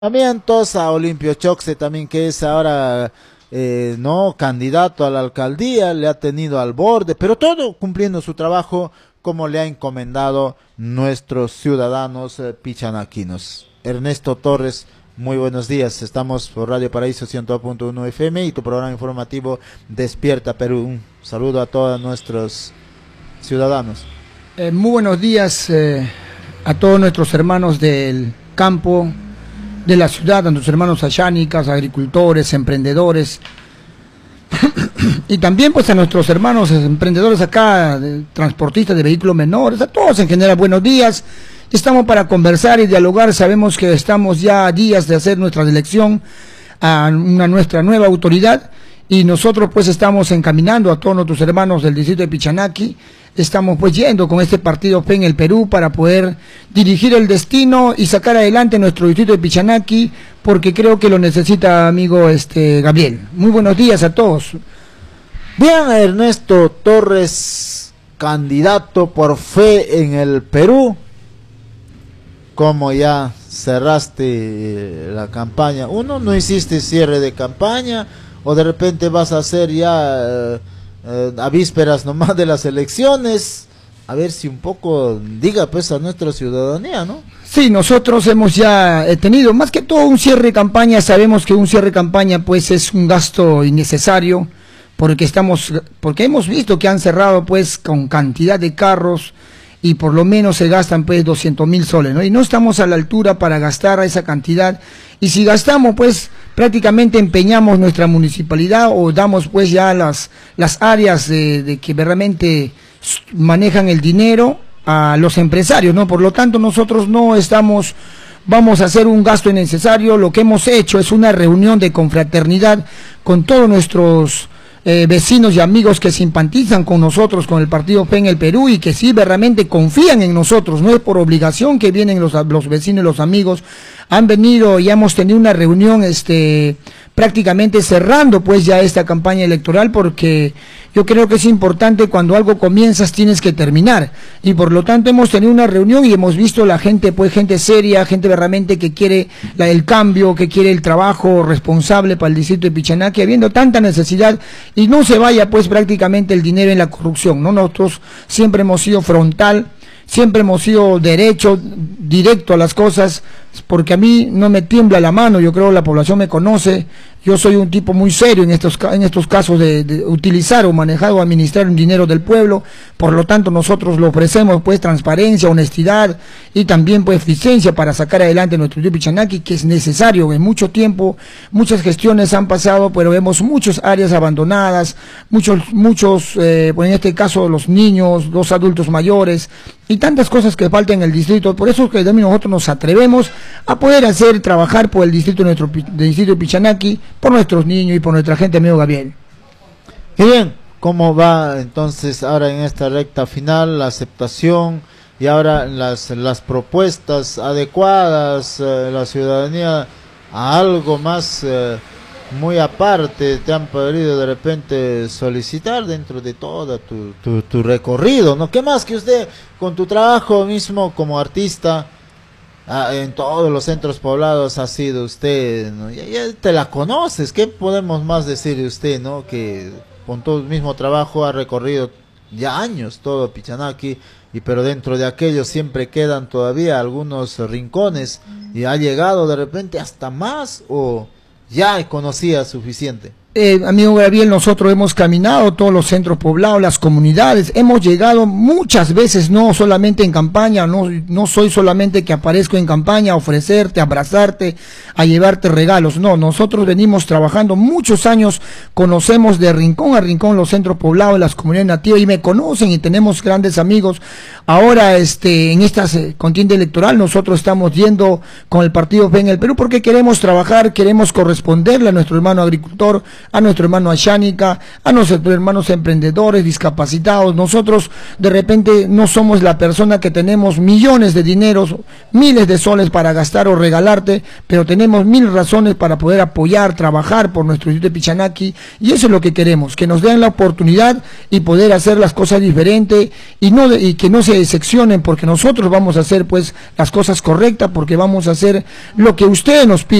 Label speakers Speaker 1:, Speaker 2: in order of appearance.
Speaker 1: Llamamientos a Olimpio Choxe también, que es ahora no candidato a la alcaldía, le ha tenido al borde, pero todo cumpliendo su trabajo como le ha encomendado nuestros ciudadanos pichanaquinos. Ernesto Torres, muy buenos días, estamos por Radio Paraíso 100.1 FM y tu programa informativo Despierta Perú. Un saludo a todos nuestros ciudadanos.
Speaker 2: Muy buenos días a todos nuestros hermanos del campo, de la ciudad, a nuestros hermanos ayánicas, agricultores, emprendedores y también pues a nuestros hermanos emprendedores acá, transportistas de vehículos menores, a todos en general buenos días. Estamos para conversar y dialogar. Sabemos que estamos ya a días de hacer nuestra elección a nuestra nueva autoridad y nosotros pues estamos encaminando a todos nuestros hermanos del distrito de Pichanaki. Estamos pues yendo con este partido Fe en el Perú para poder dirigir el destino y sacar adelante nuestro distrito de Pichanaki, porque creo que lo necesita, amigo Gabriel. Muy buenos días a todos.
Speaker 1: Bien, Ernesto Torres, candidato por Fe en el Perú. ¿Cómo ya cerraste la campaña? Uno, ¿no hiciste cierre de campaña? ¿O de repente vas a hacer ya a vísperas nomás de las elecciones? A ver si un poco diga pues a nuestra ciudadanía, ¿no?
Speaker 2: Sí, nosotros hemos ya tenido más que todo un cierre de campaña. Sabemos que un cierre de campaña pues es un gasto innecesario, porque hemos visto que han cerrado pues con cantidad de carros y por lo menos se gastan pues 200.000 soles, ¿no? Y no estamos a la altura para gastar esa cantidad, y si gastamos pues prácticamente empeñamos nuestra municipalidad o damos pues ya las áreas de que realmente manejan el dinero a los empresarios, ¿no? Por lo tanto nosotros no vamos a hacer un gasto innecesario. Lo que hemos hecho es una reunión de confraternidad con todos nuestros vecinos y amigos que simpatizan con nosotros, con el partido Fe en el Perú, y que sí realmente confían en nosotros. No es por obligación que vienen los vecinos y los amigos. Han venido y hemos tenido una reunión prácticamente cerrando pues ya esta campaña electoral, porque yo creo que es importante, cuando algo comienzas tienes que terminar, y por lo tanto hemos tenido una reunión y hemos visto la gente, pues gente seria, gente realmente que quiere el cambio, que quiere el trabajo responsable para el distrito de Pichanaki, habiendo tanta necesidad, y no se vaya pues prácticamente el dinero en la corrupción, ¿no? Nosotros siempre hemos sido frontal, siempre hemos sido directo a las cosas, porque a mí no me tiembla la mano. Yo creo que la población me conoce. Yo soy un tipo muy serio en estos casos de utilizar o manejar o administrar un dinero del pueblo. Por lo tanto nosotros le ofrecemos pues transparencia, honestidad y también pues eficiencia para sacar adelante nuestro distrito Pichanaki, que es necesario. En mucho tiempo, muchas gestiones han pasado, pero vemos muchas áreas abandonadas, muchos pues en este caso los niños, los adultos mayores y tantas cosas que faltan en el distrito. Por eso es que también nosotros nos atrevemos a poder trabajar por el distrito del distrito de Pichanaki, por nuestros niños y por nuestra gente, amigo Gabriel.
Speaker 1: Y bien, ¿cómo va entonces ahora en esta recta final la aceptación y ahora las propuestas adecuadas, la ciudadanía a algo más muy aparte te han podido de repente solicitar dentro de todo tu recorrido, ¿no? ¿Qué más que usted con tu trabajo mismo como artista en todos los centros poblados ha sido usted, ¿no? Ya te la conoces? ¿Qué podemos más decir de usted, ¿no? Que con todo el mismo trabajo ha recorrido ya años todo Pichanaki, pero dentro de aquello siempre quedan todavía algunos rincones, y ha llegado de repente hasta más, o ya conocía suficiente.
Speaker 2: Amigo Gabriel, nosotros hemos caminado todos los centros poblados, las comunidades, hemos llegado muchas veces, no solamente en campaña, no soy solamente que aparezco en campaña a ofrecerte, a abrazarte, a llevarte regalos, no, nosotros venimos trabajando muchos años, conocemos de rincón a rincón los centros poblados, las comunidades nativas, y me conocen y tenemos grandes amigos. Ahora en esta contienda electoral nosotros estamos yendo con el partido Fe en el Perú porque queremos trabajar, queremos corresponderle a nuestro hermano agricultor, a nuestro hermano Ashánica, a nuestros hermanos emprendedores, discapacitados. Nosotros de repente no somos la persona que tenemos millones de dineros, miles de soles para gastar o regalarte, pero tenemos 1000 razones para poder apoyar, trabajar por nuestro Instituto de Pichanaki, y eso es lo que queremos, que nos den la oportunidad y poder hacer las cosas diferentes y que no se decepcionen, porque nosotros vamos a hacer pues las cosas correctas, porque vamos a hacer lo que ustedes nos piden.